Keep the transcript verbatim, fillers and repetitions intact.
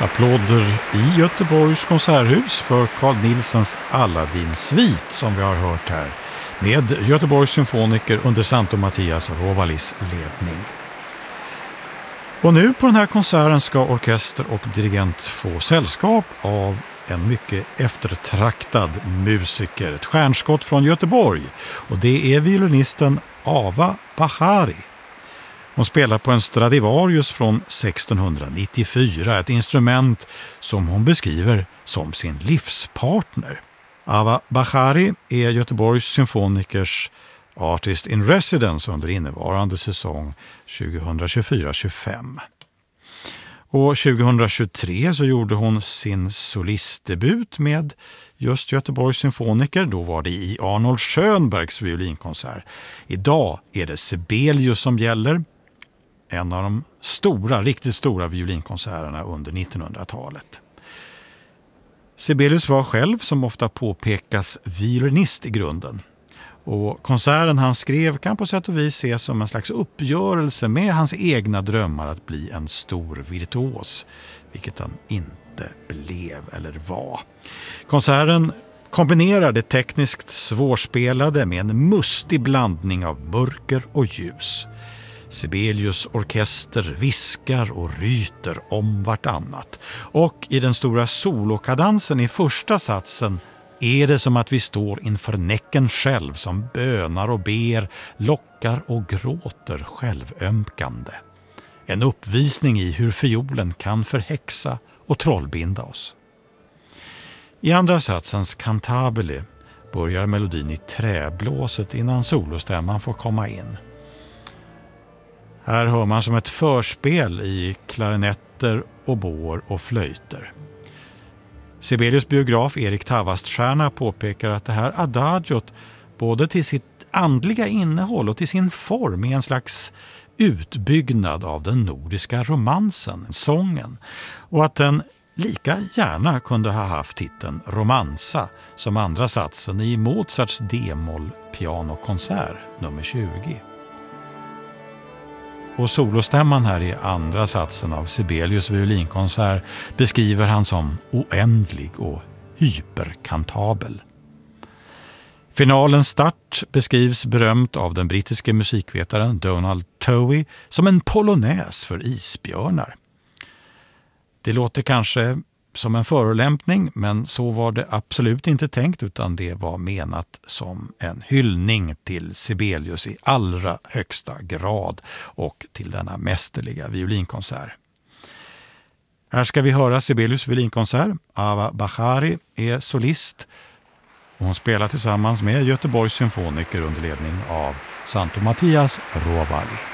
Applåder i Göteborgs konserthus för Carl Nielsens Aladdin-svit som vi har hört här med Göteborgs symfoniker under Santo Mattias Rovalis ledning. Och nu på den här konserten ska orkester och dirigent få sällskap av en mycket eftertraktad musiker, ett stjärnskott från Göteborg, och det är violinisten Ava Bahari. Hon spelar på en Stradivarius från sextonhundranittiofyra, ett instrument som hon beskriver som sin livspartner. Ava Bahari är Göteborgs symfonikers Artist in Residence under innevarande säsong tjugohundratjugofyra tjugofem. Och tjugohundratjugotre så gjorde hon sin solistdebut med just Göteborgs symfoniker. Då var det i Arnold Schönbergs violinkonsert. Idag är det Sibelius som gäller. En av de stora, riktigt stora violinkonserterna under nittonhundratalet. Sibelius var själv, som ofta påpekas, violinist i grunden. Och konserten han skrev kan på sätt och vis ses som en slags uppgörelse med hans egna drömmar att bli en stor virtuos, vilket han inte blev eller var. Konserten kombinerar det tekniskt svårspelade med en mustig blandning av mörker och ljus. Sibelius orkester viskar och ryter om vartannat. Och i den stora solokadansen i första satsen är det som att vi står inför Näcken själv som bönar och ber, lockar och gråter självömkande. En uppvisning i hur fiolen kan förhäxa och trollbinda oss. I andra satsens cantabile börjar melodin i träblåset innan solostämman får komma in. Här hör man som ett förspel i klarinetter, oboer och flöjter. Sibelius biograf Erik Tavaststjärna påpekar att det här adagiot både till sitt andliga innehåll och till sin form är en slags utbyggnad av den nordiska romansen, sången, och att den lika gärna kunde ha haft titeln romansa som andra satsen i Mozarts D-moll pianokonsert nummer tjugo. Och solostämman här i andra satsen av Sibelius violinkonsert beskriver han som oändlig och hyperkantabel. Finalens start beskrivs berömt av den brittiske musikvetaren Donald Towie som en polonäs för isbjörnar. Det låter kanske som en förolämpning, men så var det absolut inte tänkt, utan det var menat som en hyllning till Sibelius i allra högsta grad och till denna mästerliga violinkonsert. Här ska vi höra Sibelius violinkonsert. Ava Bahari är solist och hon spelar tillsammans med Göteborgs symfoniker under ledning av Santo Mattias Rovali.